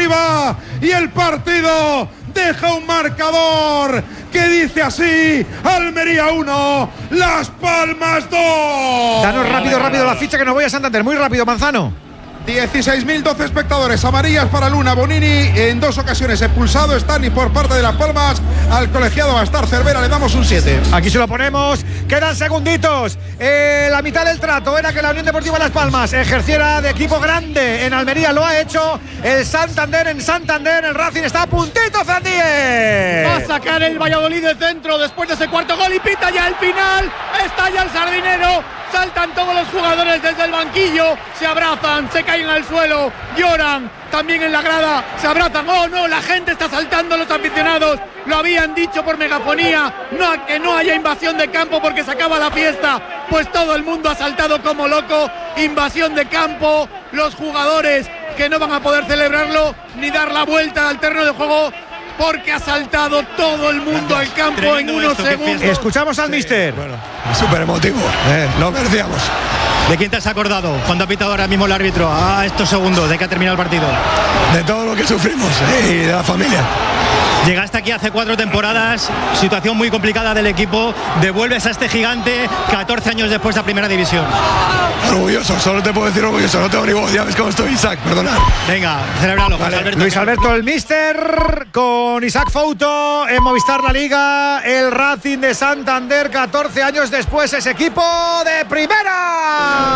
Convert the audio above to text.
arriba y el partido deja un marcador que dice así: Almería 1, Las Palmas 2. Danos rápido la ficha que nos voy a Santander. Muy rápido, Manzano. 16.012 espectadores, amarillas para Luna. Bonini en 2 ocasiones expulsado. Stani por parte de Las Palmas. Al colegiado Bastar Cervera le damos un 7. Aquí se lo ponemos. Quedan segunditos. La mitad del trato era que la Unión Deportiva Las Palmas ejerciera de equipo grande en Almería. Lo ha hecho el Santander en Santander. El Racing está a puntito, Zandíez. Va a sacar el Valladolid de centro después de ese cuarto gol y pita ya el final. Está ya el Sardinero. Saltan todos los jugadores desde el banquillo, se abrazan, se caen al suelo, lloran, también en la grada, se abrazan. ¡Oh no! La gente está saltando, los aficionados lo habían dicho por megafonía, no, que no haya invasión de campo porque se acaba la fiesta. Pues todo el mundo ha saltado como loco, invasión de campo, los jugadores que no van a poder celebrarlo ni dar la vuelta al terreno de juego, porque ha saltado todo el mundo al campo en unos segundos. Escuchamos al míster. Bueno, súper emotivo. Lo merecíamos. ¿De quién te has acordado cuando ha pitado ahora mismo el árbitro a estos segundos de que ha terminado el partido? De todo lo que sufrimos y de la familia. Llegaste aquí hace 4 temporadas, situación muy complicada del equipo, devuelves a este gigante 14 años después de la primera división. Orgulloso, solo te puedo decir orgulloso, no tengo ni voz, ya ves cómo estoy, Isaac, perdonad. Venga, celebralo, vale. Luis Alberto, el míster, con Isaac Fouto en Movistar La Liga, el Racing de Santander 14 años después, ese equipo de primera.